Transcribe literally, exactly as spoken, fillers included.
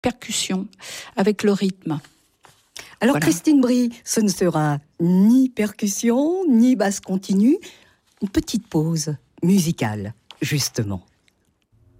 percussion avec le rythme. Alors Voilà. Christine Brie, ce ne sera ni percussion, ni basse continue, une petite pause musicale, justement.